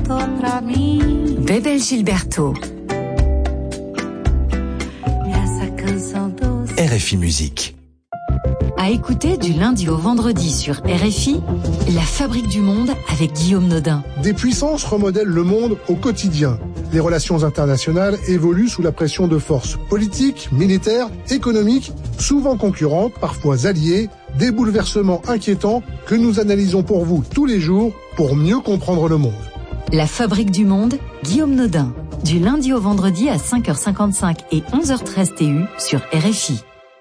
Bebel Gilberto. RFI Musique. À écouter du lundi au vendredi sur RFI, La Fabrique du Monde avec Guillaume Nodin. Des puissances remodèlent le monde au quotidien. Les relations internationales évoluent sous la pression de forces politiques, militaires, économiques, souvent concurrentes, parfois alliées, des bouleversements inquiétants que nous analysons pour vous tous les jours pour mieux comprendre le monde. La Fabrique du Monde, Guillaume Nodin. Du lundi au vendredi à 5h55 et 11h13 TU sur RFI.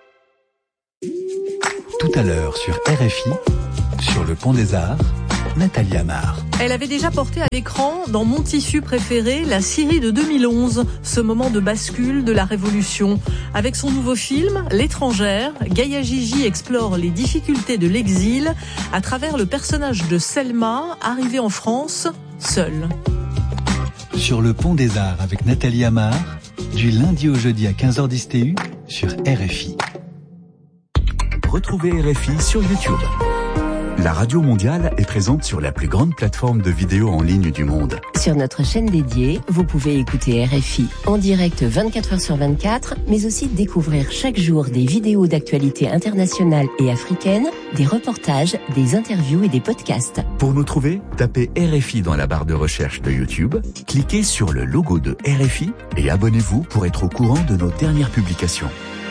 Tout à l'heure sur RFI, sur le Pont des Arts, Nathalie Amar. Elle avait déjà porté à l'écran, dans Mon tissu préféré, la Syrie de 2011, ce moment de bascule de la Révolution. Avec son nouveau film, L'étrangère, Gaïa Gigi explore les difficultés de l'exil à travers le personnage de Selma, arrivée en France, seule. Sur le Pont des Arts avec Nathalie Amar, du lundi au jeudi à 15h10 TU sur RFI. Retrouvez RFI sur YouTube. La radio mondiale est présente sur la plus grande plateforme de vidéos en ligne du monde. Sur notre chaîne dédiée, vous pouvez écouter RFI en direct 24h sur 24, mais aussi découvrir chaque jour des vidéos d'actualité internationale et africaine, des reportages, des interviews et des podcasts. Pour nous trouver, tapez RFI dans la barre de recherche de YouTube, cliquez sur le logo de RFI et abonnez-vous pour être au courant de nos dernières publications.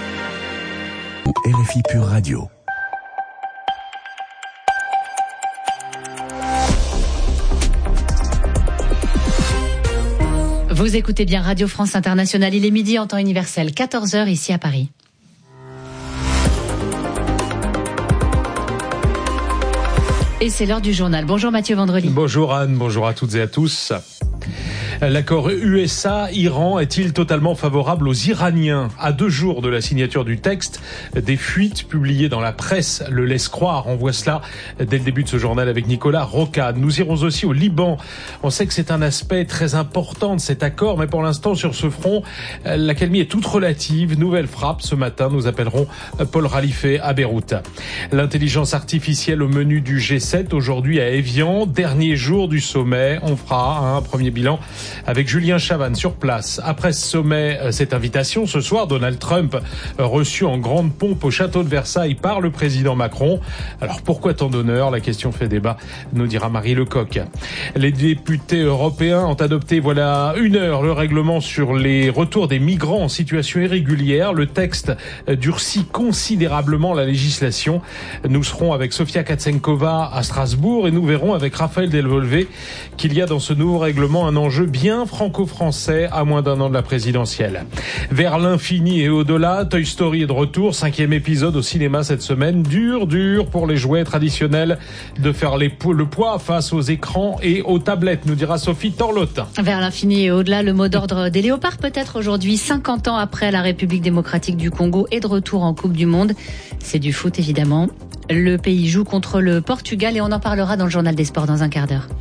RFI Pure Radio. Vous écoutez bien Radio France Internationale, il est midi en temps universel, 14h ici à Paris. Et c'est l'heure du journal. Bonjour Mathieu Vendredi. Bonjour Anne, bonjour à toutes et à tous. L'accord USA-Iran est-il totalement favorable aux Iraniens ? À 2 jours de la signature du texte, des fuites publiées dans la presse le laissent croire. On voit cela dès le début de ce journal avec Nicolas Rocade. Nous irons aussi au Liban. On sait que c'est un aspect très important de cet accord, mais pour l'instant, sur ce front, l'accalmie est toute relative. Nouvelle frappe ce matin, nous appellerons Paul Ralifé à Beyrouth. L'intelligence artificielle au menu du G7 aujourd'hui à Évian. Dernier jour du sommet. On fera un premier bilan avec Julien Chavannes sur place. Après ce sommet, cette invitation, ce soir, Donald Trump reçu en grande pompe au château de Versailles par le président Macron. Alors pourquoi tant d'honneur ? La question fait débat, nous dira Marie Lecoq. Les députés européens ont adopté, voilà 1 heure, le règlement sur les retours des migrants en situation irrégulière. Le texte durcit considérablement la législation. Nous serons avec Sofia Katsenkova à Strasbourg et nous verrons avec Raphaël Delvolvé qu'il y a dans ce nouveau règlement un enjeu bien franco-français à moins d'1 an de la présidentielle. Vers l'infini et au-delà, Toy Story est de retour, 5e épisode au cinéma cette semaine. Dur pour les jouets traditionnels de faire le poids face aux écrans et aux tablettes, nous dira Sophie Torlotin. Vers l'infini et au-delà, le mot d'ordre des léopards peut-être aujourd'hui, 50 ans après la République démocratique du Congo est de retour en Coupe du Monde. C'est du foot évidemment. Le pays joue contre le Portugal et on en parlera dans le journal des sports dans un quart d'heure.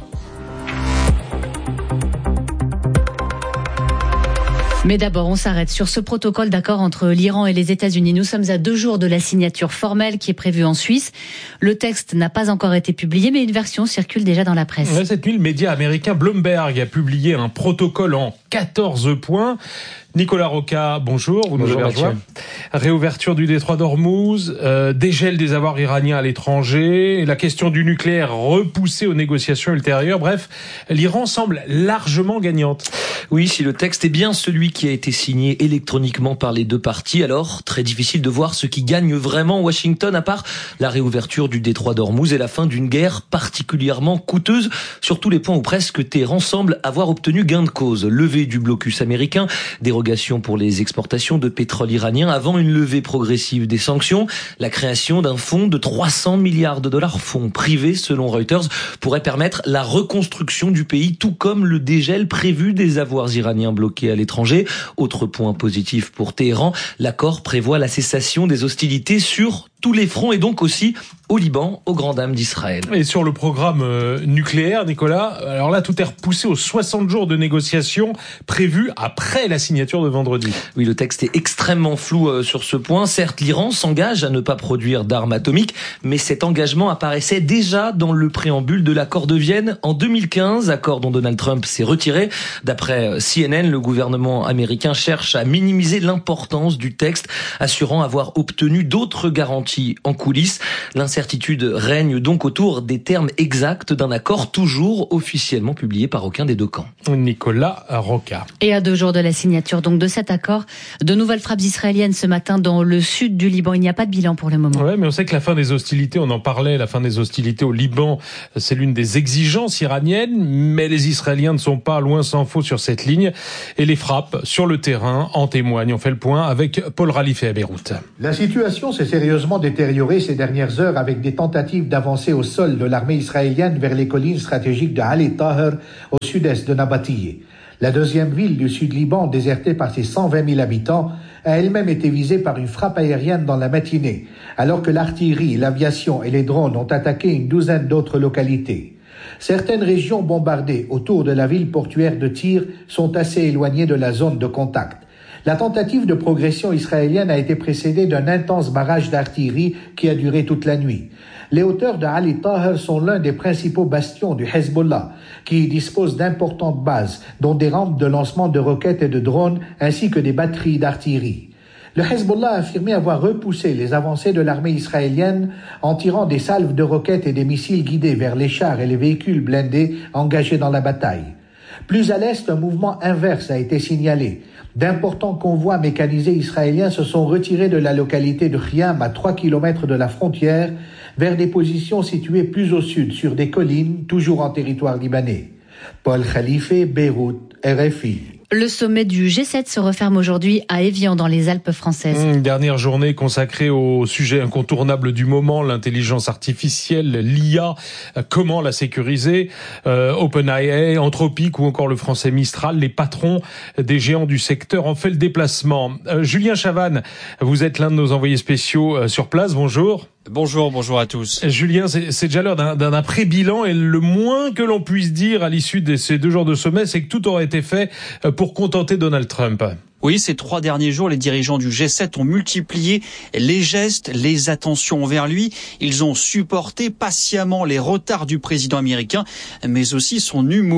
Mais d'abord, on s'arrête sur ce protocole d'accord entre l'Iran et les États-Unis. Nous sommes à 2 jours de la signature formelle qui est prévue en Suisse. Le texte n'a pas encore été publié, mais une version circule déjà dans la presse. Cette nuit, le média américain Bloomberg a publié un protocole en 14 points. Nicolas Roca, bonjour. Vous nous avez rejoint. Réouverture du détroit d'Ormuz, dégel des avoirs iraniens à l'étranger, la question du nucléaire repoussée aux négociations ultérieures. Bref, l'Iran semble largement gagnante. Oui, si le texte est bien celui qui a été signé électroniquement par les 2 parties, alors très difficile de voir ce qui gagne vraiment Washington, à part la réouverture du détroit d'Ormuz et la fin d'une guerre particulièrement coûteuse, sur tous les points où presque Téhéran semble avoir obtenu gain de cause. Levée du blocus américain, dérogation pour les exportations de pétrole iranien avant une levée progressive des sanctions, la création d'un fonds de 300 milliards de dollars, fonds privés selon Reuters, pourrait permettre la reconstruction du pays, tout comme le dégel prévu des avoirs iraniens bloqués à l'étranger. Autre point positif pour Téhéran, l'accord prévoit la cessation des hostilités sur tous les fronts et donc aussi au Liban, aux grandes dames d'Israël. Et sur le programme nucléaire, Nicolas, alors là, tout est repoussé aux 60 jours de négociations prévus après la signature de vendredi. Oui, le texte est extrêmement flou sur ce point. Certes, l'Iran s'engage à ne pas produire d'armes atomiques, mais cet engagement apparaissait déjà dans le préambule de l'accord de Vienne en 2015, accord dont Donald Trump s'est retiré. D'après CNN, le gouvernement américain cherche à minimiser l'importance du texte, assurant avoir obtenu d'autres garanties en coulisses. L'incertitude règne donc autour des termes exacts d'un accord toujours officiellement publié par aucun des deux camps. Nicolas Roca. Et à 2 jours de la signature donc de cet accord, de nouvelles frappes israéliennes ce matin dans le sud du Liban. Il n'y a pas de bilan pour le moment. Ouais, mais on sait que la fin des hostilités, on en parlait, la fin des hostilités au Liban, c'est l'une des exigences iraniennes, mais les Israéliens ne sont pas loin s'en faut sur cette ligne et les frappes sur le terrain en témoignent. On fait le point avec Paul Ralifé à Beyrouth. La situation s'est sérieusement détériorée ces dernières heures avec des tentatives d'avancer au sol de l'armée israélienne vers les collines stratégiques de Ali Taher au sud-est de Nabatiyeh. La deuxième ville du sud-Liban, désertée par ses 120 000 habitants, a elle-même été visée par une frappe aérienne dans la matinée, alors que l'artillerie, l'aviation et les drones ont attaqué une douzaine d'autres localités. Certaines régions bombardées autour de la ville portuaire de Tyr sont assez éloignées de la zone de contact. La tentative de progression israélienne a été précédée d'un intense barrage d'artillerie qui a duré toute la nuit. Les hauteurs de Ali Taher sont l'un des principaux bastions du Hezbollah, qui dispose d'importantes bases, dont des rampes de lancement de roquettes et de drones, ainsi que des batteries d'artillerie. Le Hezbollah a affirmé avoir repoussé les avancées de l'armée israélienne en tirant des salves de roquettes et des missiles guidés vers les chars et les véhicules blindés engagés dans la bataille. Plus à l'est, un mouvement inverse a été signalé. D'importants convois mécanisés israéliens se sont retirés de la localité de Khiam à 3 km de la frontière vers des positions situées plus au sud sur des collines, toujours en territoire libanais. Paul Khalifé, Beyrouth, RFI. Le sommet du G7 se referme aujourd'hui à Évian dans les Alpes françaises. Une dernière journée consacrée au sujet incontournable du moment, l'intelligence artificielle, l'IA, comment la sécuriser. OpenAI, Anthropic ou encore le français Mistral, les patrons des géants du secteur ont fait le déplacement. Julien Chavannes, vous êtes l'un de nos envoyés spéciaux sur place, bonjour. Bonjour à tous. Julien, c'est déjà l'heure d'un après-bilan et le moins que l'on puisse dire à l'issue de ces 2 jours de sommet, c'est que tout aurait été fait pour contenter Donald Trump. Oui, ces 3 derniers jours, les dirigeants du G7 ont multiplié les gestes, les attentions envers lui. Ils ont supporté patiemment les retards du président américain, mais aussi son humour.